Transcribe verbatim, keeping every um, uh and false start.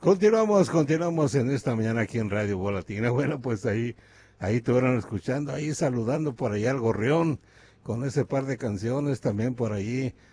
Continuamos, continuamos en esta mañana aquí en Radio Volatina. Bueno, pues ahí, ahí estuvieron escuchando, ahí saludando por allá al Gorrión, con ese par de canciones, también por ahí